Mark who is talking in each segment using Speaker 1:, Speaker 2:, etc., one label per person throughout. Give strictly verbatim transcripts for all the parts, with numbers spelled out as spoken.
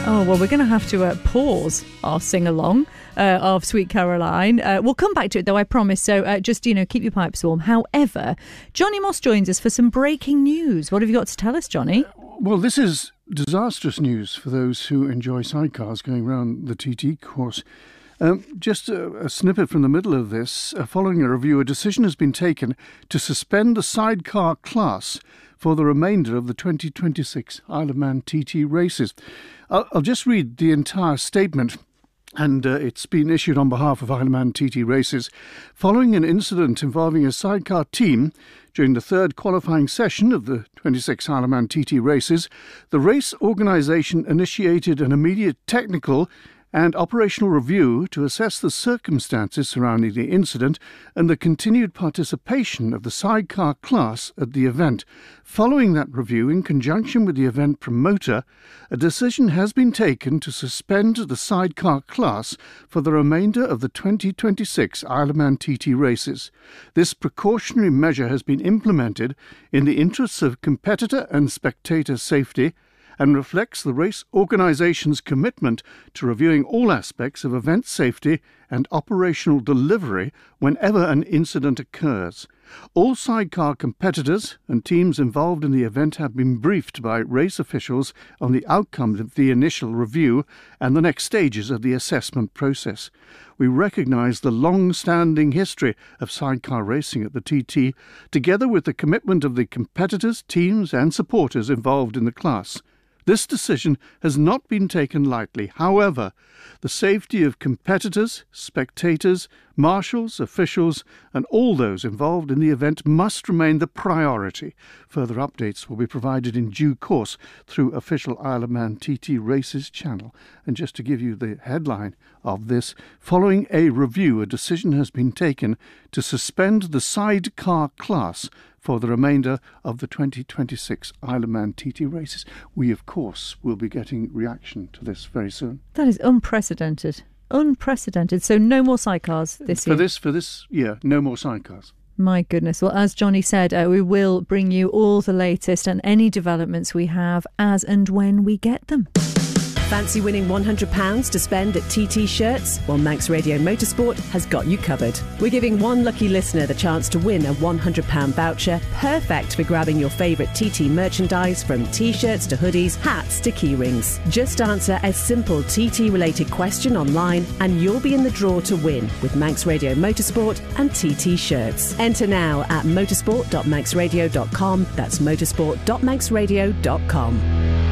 Speaker 1: Oh, well, we're going to have to uh, pause our sing-along uh, of Sweet Caroline. Uh, we'll come back to it, though, I promise. So uh, just, you know, keep your pipes warm. However, Johnny Moss joins us for some breaking news. What have you got to tell us, Johnny?
Speaker 2: Well, this is disastrous news for those who enjoy sidecars going around the T T course. Um, just a, a snippet from the middle of this. Uh, following a review, a decision has been taken to suspend the sidecar class for the remainder of the twenty twenty-six Isle of Man T T races. I'll, I'll just read the entire statement, and uh, it's been issued on behalf of Isle of Man T T races. Following an incident involving a sidecar team during the third qualifying session of the twenty-six Isle of Man T T races, the race organisation initiated an immediate technical and operational review to assess the circumstances surrounding the incident and the continued participation of the sidecar class at the event. Following that review, in conjunction with the event promoter, a decision has been taken to suspend the sidecar class for the remainder of the twenty twenty-six Isle of Man T T races. This precautionary measure has been implemented in the interests of competitor and spectator safety and reflects the race organisation's commitment to reviewing all aspects of event safety and operational delivery whenever an incident occurs. All sidecar competitors and teams involved in the event have been briefed by race officials on the outcome of the initial review and the next stages of the assessment process. We recognise the long-standing history of sidecar racing at the T T, together with the commitment of the competitors, teams and supporters involved in the class. This decision has not been taken lightly. However, the safety of competitors, spectators, marshals, officials and all those involved in the event must remain the priority. Further updates will be provided in due course through official Isle of Man T T Races channel. And just to give you the headline of this, following a review, a decision has been taken to suspend the sidecar class for the remainder of the twenty twenty-six Isle of Man T T races. We, of course, will be getting reaction to this very soon.
Speaker 1: That is unprecedented. Unprecedented. So no more sidecars this
Speaker 2: for
Speaker 1: year?
Speaker 2: This, for this year, no more sidecars.
Speaker 1: My goodness. Well, as Johnny said, uh, we will bring you all the latest and any developments we have as and when we get them.
Speaker 3: Fancy winning one hundred pounds to spend at T T Shirts? Well, Manx Radio Motorsport has got you covered. We're giving one lucky listener the chance to win a one hundred pounds voucher, perfect for grabbing your favourite T T merchandise from T-shirts to hoodies, hats to key rings. Just answer a simple T T-related question online and you'll be in the draw to win with Manx Radio Motorsport and T T Shirts. Enter now at motorsport dot manx radio dot com. That's motorsport dot manx radio dot com.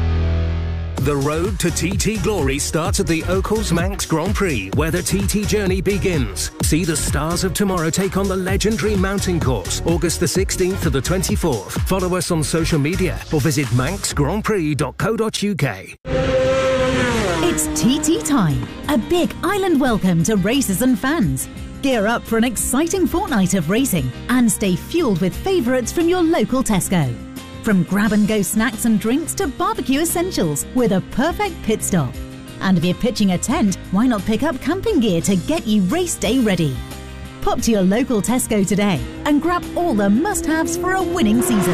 Speaker 4: The road to T T glory starts at the Oakles Manx Grand Prix, where the T T journey begins. See the stars of tomorrow take on the legendary mountain course, August the sixteenth to the twenty-fourth. Follow us on social media or visit manx grand prix dot co dot uk.
Speaker 5: It's T T time, a big island welcome to racers and fans. Gear up for an exciting fortnight of racing and stay fueled with favourites from your local Tesco. From grab-and-go snacks and drinks to barbecue essentials with a perfect pit stop. And if you're pitching a tent, why not pick up camping gear to get you race day ready? Pop to your local Tesco today and grab all the must-haves for a winning season.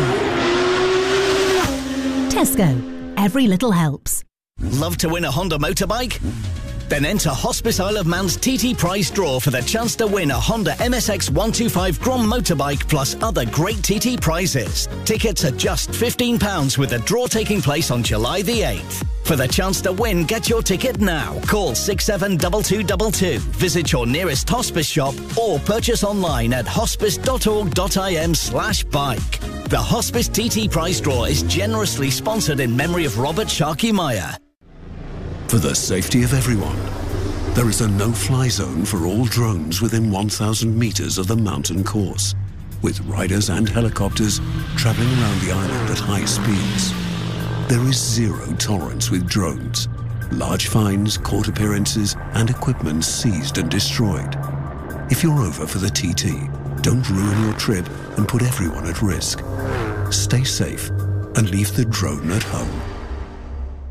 Speaker 5: Tesco. Every little helps.
Speaker 6: Love to win a Honda motorbike? Then enter Hospice Isle of Man's T T prize draw for the chance to win a Honda M S X one twenty-five Grom motorbike plus other great T T prizes. Tickets are just fifteen pounds with the draw taking place on July the eighth. For the chance to win, get your ticket now. Call six seven two two two two, visit your nearest hospice shop or purchase online at hospice dot org dot I M slash bike. The Hospice T T prize draw is generously sponsored in memory of Robert Sharkey Meyer.
Speaker 7: For the safety of everyone, there is a no-fly zone for all drones within one thousand metres of the mountain course, with riders and helicopters travelling around the island at high speeds. There is zero tolerance with drones. Large fines, court appearances and equipment seized and destroyed. If you're over for the T T, don't ruin your trip and put everyone at risk. Stay safe and leave the drone at home.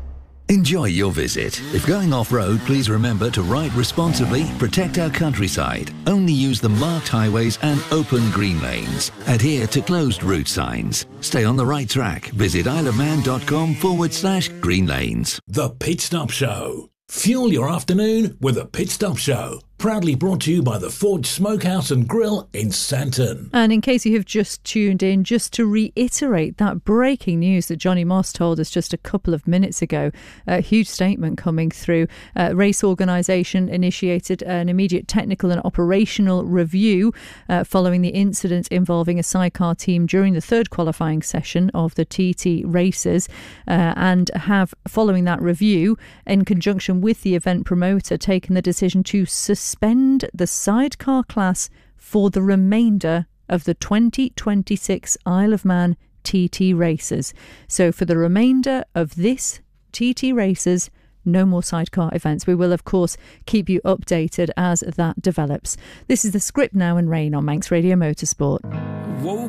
Speaker 8: Enjoy your visit. If going off-road, please remember to ride responsibly, protect our countryside, only use the marked highways and open green lanes. Adhere to closed route signs. Stay on the right track. Visit isleofman.com forward slash green lanes.
Speaker 9: The Pit Stop Show. Fuel your afternoon with a Pit Stop Show. Proudly brought to you by the Forge Smokehouse and Grill in Santon.
Speaker 1: And in case you have just tuned in, just to reiterate that breaking news that Johnny Moss told us just a couple of minutes ago, a huge statement coming through. Uh, race organisation initiated an immediate technical and operational review uh, following the incident involving a sidecar team during the third qualifying session of the T T races, uh, and have, following that review, in conjunction with the event promoter, taken the decision to suspend Suspend the sidecar class for the remainder of the twenty twenty-six Isle of Man T T races. So for the remainder of this T T races, no more sidecar events. We will, of course, keep you updated as that develops. This is The Script Now and Rain on Manx Radio Motorsport.
Speaker 9: Whoa.